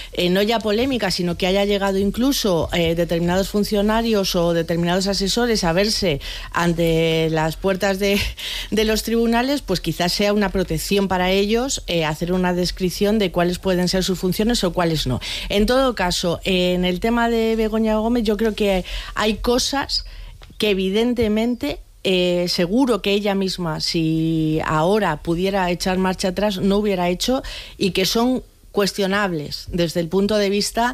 no ya polémica, sino que haya llegado incluso determinados funcionarios o determinados asesores a verse ante las puertas de los tribunales, pues quizás sea una protección para ellos hacer una descripción de cuáles pueden ser sus funciones o cuáles no. En todo caso, en el tema de Begoña Gómez, yo creo que hay cosas que evidentemente seguro que ella misma, si ahora pudiera echar marcha atrás, no hubiera hecho, y que son cuestionables desde el punto de vista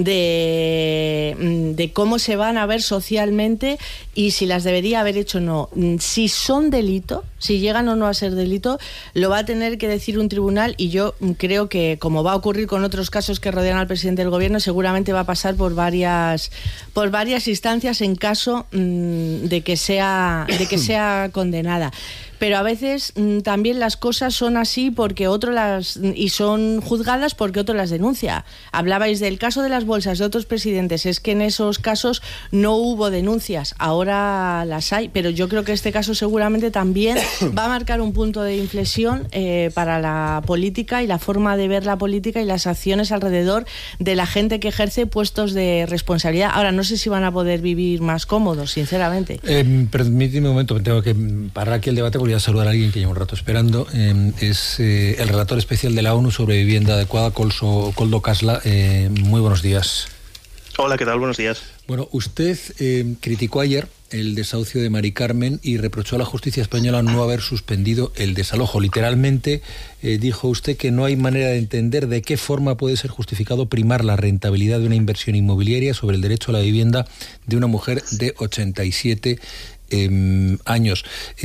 de cómo se van a ver socialmente y si las debería haber hecho o no. Si son delito, si llegan o no a ser delito, lo va a tener que decir un tribunal, y yo creo que, como va a ocurrir con otros casos que rodean al presidente del gobierno, seguramente va a pasar por varias instancias en caso de que sea condenada. Pero a veces también las cosas son así porque otro y son juzgadas porque otro las denuncia. Hablabais del caso de las bolsas de otros presidentes, es que en esos casos no hubo denuncias, ahora las hay, pero yo creo que este caso seguramente también va a marcar un punto de inflexión para la política y la forma de ver la política y las acciones alrededor de la gente que ejerce puestos de responsabilidad. Ahora, no sé si van a poder vivir más cómodos, sinceramente. Permíteme un momento, tengo que parar aquí el debate porque voy a saludar a alguien que lleva un rato esperando. Es el relator especial de la ONU sobre vivienda adecuada, Koldo Kasla. Muy buenos días. Hola, ¿qué tal? Buenos días. Bueno, usted criticó ayer el desahucio de Mari Carmen y reprochó a la justicia española no haber suspendido el desalojo. Literalmente dijo usted que no hay manera de entender de qué forma puede ser justificado primar la rentabilidad de una inversión inmobiliaria sobre el derecho a la vivienda de una mujer de 87 años.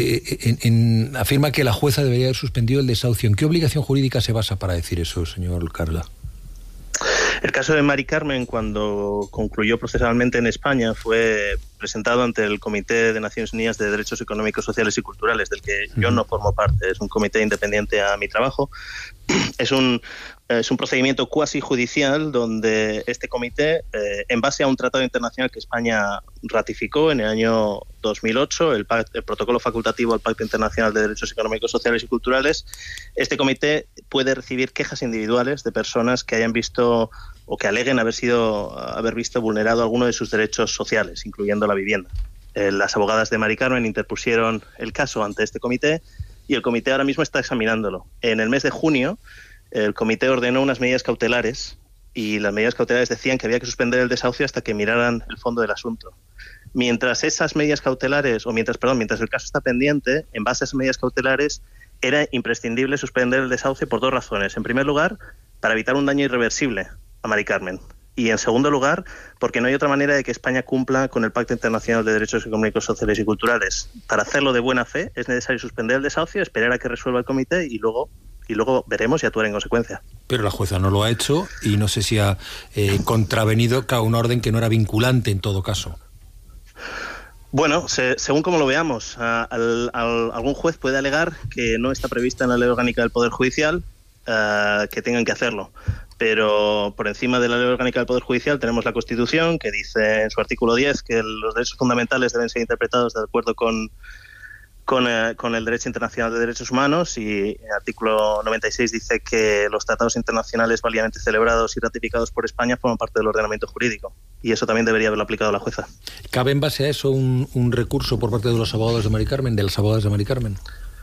Afirma que la jueza debería haber suspendido el desahucio. ¿En qué obligación jurídica se basa para decir eso, señor Kasla? El caso de Mari Carmen, cuando concluyó procesalmente en España, fue presentado ante el Comité de Naciones Unidas de Derechos Económicos, Sociales y Culturales, del que yo no formo parte. Es un comité independiente a mi trabajo. Es un procedimiento cuasi judicial donde este comité, en base a un tratado internacional que España ratificó en el año 2008, el protocolo facultativo al Pacto Internacional de Derechos Económicos, Sociales y Culturales, este comité puede recibir quejas individuales de personas que hayan visto o que aleguen haber visto vulnerado alguno de sus derechos sociales, incluyendo la vivienda. Las abogadas de Mari Carmen interpusieron el caso ante este comité y el comité ahora mismo está examinándolo. En el mes de junio, el comité ordenó unas medidas cautelares y las medidas cautelares decían que había que suspender el desahucio hasta que miraran el fondo del asunto. Mientras esas medidas cautelares, mientras el caso está pendiente, en base a esas medidas cautelares, era imprescindible suspender el desahucio por dos razones. En primer lugar, para evitar un daño irreversible a Mari Carmen. Y en segundo lugar, porque no hay otra manera de que España cumpla con el Pacto Internacional de Derechos Económicos, Sociales y Culturales. Para hacerlo de buena fe es necesario suspender el desahucio, esperar a que resuelva el comité y luego veremos y actuar en consecuencia. Pero la jueza no lo ha hecho y no sé si ha contravenido a una orden que no era vinculante en todo caso. Bueno, según como lo veamos, algún juez puede alegar que no está prevista en la Ley Orgánica del Poder Judicial que tengan que hacerlo. Pero por encima de la Ley Orgánica del Poder Judicial tenemos la Constitución, que dice en su artículo 10 que los derechos fundamentales deben ser interpretados de acuerdo con el derecho internacional de derechos humanos, y el artículo 96 dice que los tratados internacionales válidamente celebrados y ratificados por España forman parte del ordenamiento jurídico, y eso también debería haberlo aplicado la jueza. ¿Cabe en base a eso un recurso por parte de los abogados de Mari Carmen, de las abogadas de Mari Carmen?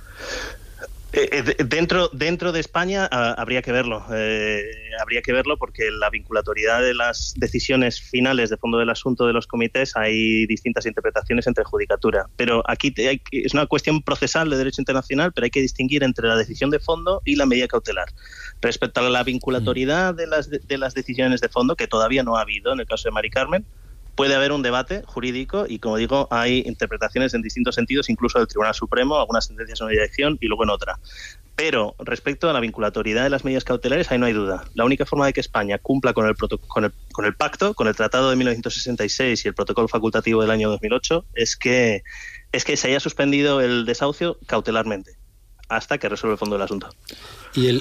Dentro de España habría que verlo. Habría que verlo porque la vinculatoriedad de las decisiones finales de fondo del asunto de los comités, hay distintas interpretaciones entre judicatura. Pero aquí es una cuestión procesal de derecho internacional, pero hay que distinguir entre la decisión de fondo y la medida cautelar. Respecto a la vinculatoriedad de las decisiones de fondo, que todavía no ha habido en el caso de Mari Carmen, puede haber un debate jurídico y, como digo, hay interpretaciones en distintos sentidos, incluso del Tribunal Supremo, algunas sentencias en una dirección y luego en otra. Pero respecto a la vinculatoriedad de las medidas cautelares, ahí no hay duda. La única forma de que España cumpla con el pacto, con el Tratado de 1966 y el protocolo facultativo del año 2008, es que se haya suspendido el desahucio cautelarmente hasta que resuelva el fondo del asunto. Y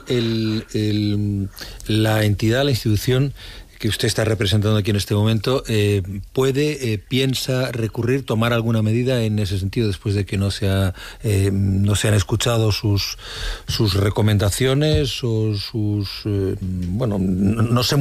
la entidad, la institución que usted está representando aquí en este momento, piensa recurrir, tomar alguna medida en ese sentido después de que no se han escuchado sus recomendaciones o no sé